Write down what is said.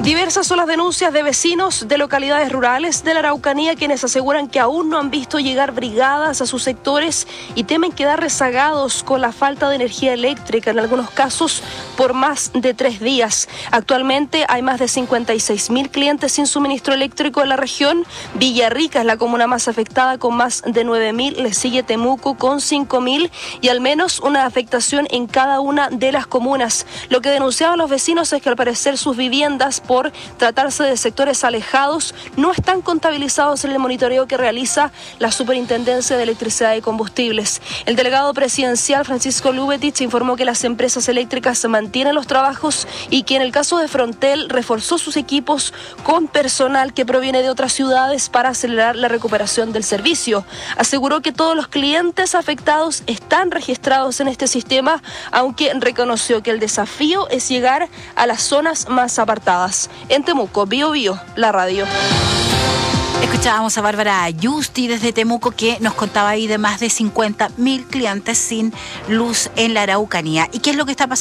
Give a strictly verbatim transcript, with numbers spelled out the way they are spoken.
Diversas son las denuncias de vecinos de localidades rurales de la Araucanía quienes aseguran que aún no han visto llegar brigadas a sus sectores y temen quedar rezagados con la falta de energía eléctrica, en algunos casos por más de tres días. Actualmente hay más de cincuenta y seis mil clientes sin suministro eléctrico en la región. Villarrica es la comuna más afectada con más de nueve mil, le sigue Temuco con cinco mil y al menos una afectación en cada una de las comunas. Lo que denunciaban los vecinos es que al parecer sus viviendas, por tratarse de sectores alejados, no están contabilizados en el monitoreo que realiza la Superintendencia de Electricidad y Combustibles. El delegado presidencial Francisco Lubetich informó que las empresas eléctricas mantienen los trabajos y que en el caso de Frontel reforzó sus equipos con personal que proviene de otras ciudades para acelerar la recuperación del servicio. Aseguró que todos los clientes afectados están registrados en este sistema, aunque reconoció que el desafío es llegar a las zonas más apartadas. En Temuco, Bio Bio, la radio. Escuchábamos a Bárbara Ayusti desde Temuco, que nos contaba ahí de más de cincuenta mil clientes sin luz en la Araucanía. ¿Y qué es lo que está pasando?